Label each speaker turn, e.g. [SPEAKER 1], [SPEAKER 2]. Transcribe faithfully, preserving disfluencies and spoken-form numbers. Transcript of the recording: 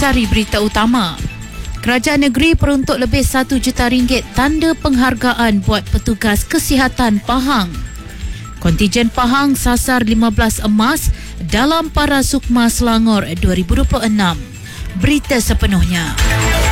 [SPEAKER 1] Intisari berita utama. Kerajaan negeri peruntuk lebih satu juta ringgit tanda penghargaan buat petugas kesihatan Pahang. Kontijen Pahang sasar lima belas emas dalam Parasukma Selangor dua ribu dua puluh enam. Berita sepenuhnya.